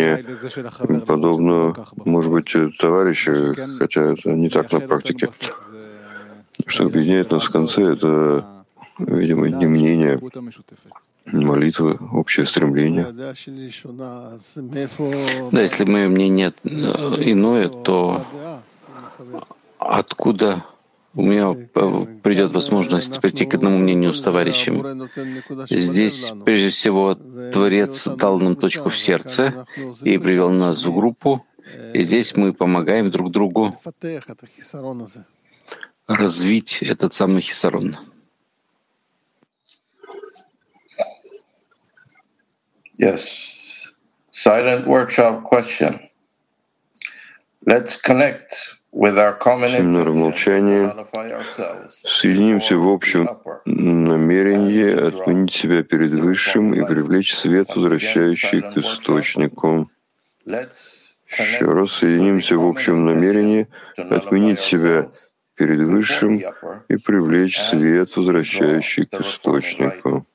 стремление, подобно, может быть, товарища, хотя это не так на практике. Что объединяет нас в конце, это, видимо, не мнение, молитвы, общее стремление. Да, если мое мнение иное, то откуда у меня придет возможность прийти к одному мнению с товарищем? Здесь, прежде всего, Творец дал нам точку в сердце и привел нас в группу, и здесь мы помогаем друг другу развить этот самый хисарон. Yes. Silent workshop question. Let's connect with our common Семинар в молчании. Соединимся в общем намерении отменить себя перед Высшим и привлечь свет, возвращающий к Источнику. Еще раз соединимся в общем намерении отменить себя перед Высшим и привлечь свет, возвращающий к Источнику.